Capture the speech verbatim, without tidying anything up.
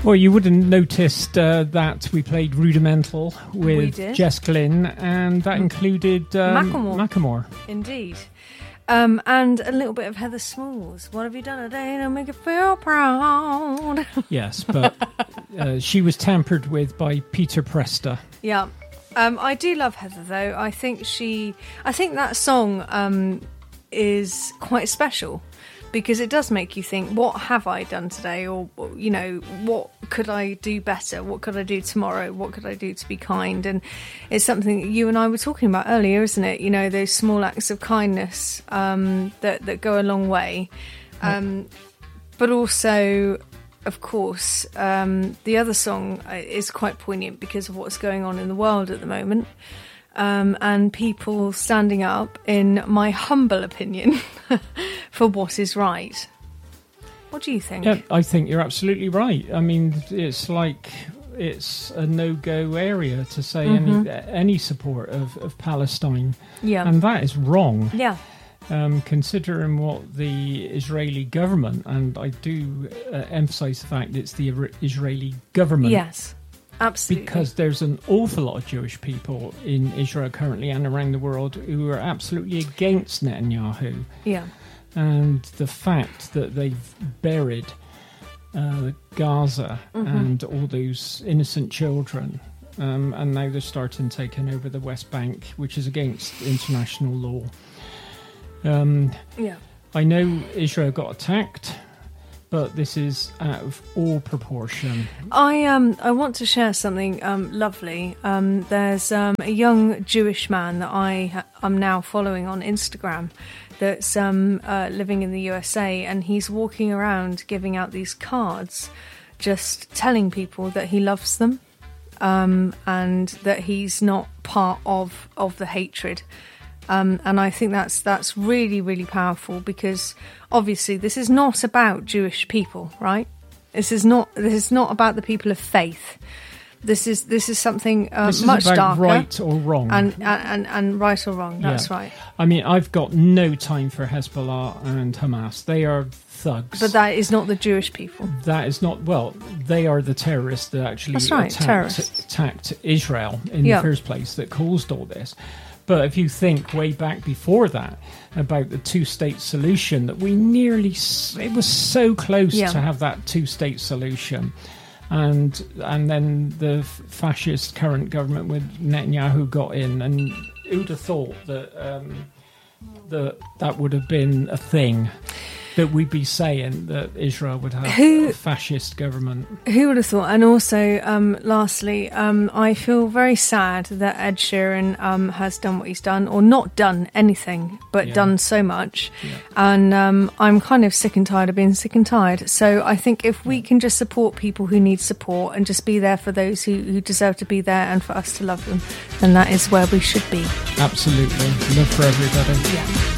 Well, you would have noticed uh, that we played Rudimental with Jess Glynn, and that included um, Macklemore. Macklemore. Indeed. Um, and a little bit of Heather Smalls. What have you done today to make you feel proud? Yes, but uh, she was tampered with by Peter Presta. Yeah. Um, I do love Heather, though. I think she... I think that song um, is quite special, because it does make you think, what have I done today? Or, you know, what could I do better? What could I do tomorrow? What could I do to be kind? And it's something that you and I were talking about earlier, isn't it? You know, those small acts of kindness um, that, that go a long way. Um, but also, of course, um, the other song is quite poignant because of what's going on in the world at the moment. Um, and people standing up, in my humble opinion, for what is right. What do you think? Yeah, I think you're absolutely right. I mean, it's like it's a no-go area to say mm-hmm. any any support of, of Palestine. Yeah. And that is wrong. Yeah. Um, considering what the Israeli government, and I do uh, emphasise the fact it's the Israeli government. Yes. Absolutely. Because there's an awful lot of Jewish people in Israel currently and around the world who are absolutely against Netanyahu. Yeah. And the fact that they've buried uh, Gaza mm-hmm. and all those innocent children, um, and now they're starting taking over the West Bank, which is against international law. Um, yeah. I know Israel got attacked, but this is out of all proportion. I um I want to share something um lovely. Um, there's um a young Jewish man that I ha- I'm now following on Instagram, that's um uh, living in the U S A, and he's walking around giving out these cards, just telling people that he loves them, um, and that he's not part of of the hatred. Um, and I think that's that's really, really powerful, because obviously this is not about Jewish people, right? This is not this is not about the people of faith. This is this is something uh, this is much about darker, right or wrong, and and, and, and right or wrong. That's yeah. right. I mean, I've got no time for Hezbollah and Hamas. They are thugs. But that is not the Jewish people. That is not. Well, they are the terrorists that actually That's right, attacked, terrorists. attacked Israel in yeah. the first place, that caused all this. But if you think way back before that about the two-state solution, that we nearly, it was so close yeah. to have that two-state solution. And and then the fascist current government with Netanyahu got in, and who'd have thought that um, that, that would have been a thing? That we'd be saying that Israel would have who, a fascist government. Who would have thought? And also, um, lastly, um, I feel very sad that Ed Sheeran um, has done what he's done, or not done anything, but yeah. done so much. Yeah. And um, I'm kind of sick and tired of being sick and tired. So I think if we yeah. can just support people who need support, and just be there for those who, who deserve to be there, and for us to love them, then that is where we should be. Absolutely. Love for everybody. Yeah.